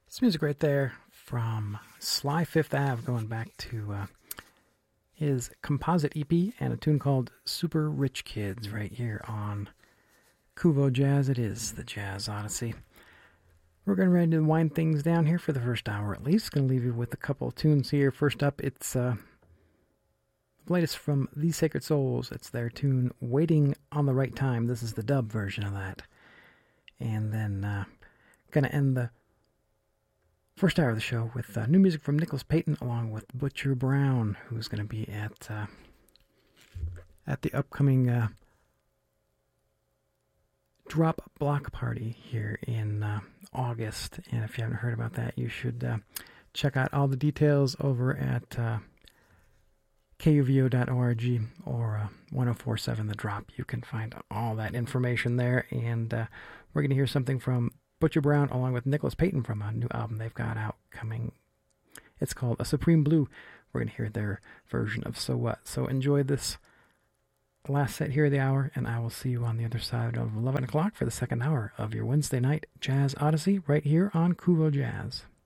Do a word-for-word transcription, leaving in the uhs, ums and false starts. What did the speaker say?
This music right there from Sly Fifth Ave, going back to uh, his composite E P and a tune called Super Rich Kids right here on Kuvo Jazz. It is the Jazz Odyssey. We're getting ready to wind things down here for the first hour at least. Going to leave you with a couple of tunes here. First up, it's uh, the latest from The Sacred Souls. It's their tune Waiting on the Right Time. This is the dub version of that. And then uh, going to end the first hour of the show with uh, new music from Nicholas Payton along with Butcher Brown, who's going to be at uh, at the upcoming uh, Drop Block Party here in uh, August. And if you haven't heard about that, you should uh, check out all the details over at uh, K U V O dot org or uh, one oh four point seven The Drop. You can find all that information there. And uh, we're going to hear something from Butcher Brown along with Nicholas Payton from a new album they've got out coming. It's called A Supreme Blue. We're going to hear their version of So What. So enjoy this last set here of the hour, and I will see you on the other side of eleven o'clock for the second hour of your Wednesday night Jazz Odyssey right here on Kuvo Jazz.